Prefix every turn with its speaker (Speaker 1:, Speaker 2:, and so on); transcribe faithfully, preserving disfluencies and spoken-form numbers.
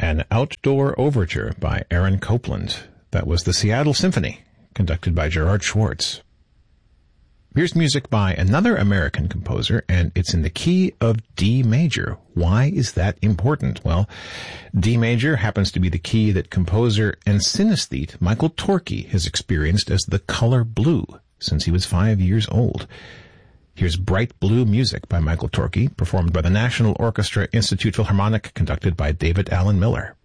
Speaker 1: An Outdoor Overture by Aaron Copland. That was the Seattle Symphony, conducted by Gerard Schwartz. Here's music by another American composer, and it's in the key of D major. Why is that important? Well, D major happens to be the key that composer and synesthete Michael Torke has experienced as the color blue since he was five years old. Here's Bright Blue Music by Michael Torke, performed by the National Orchestra Institute Philharmonic, conducted by David Allen Miller.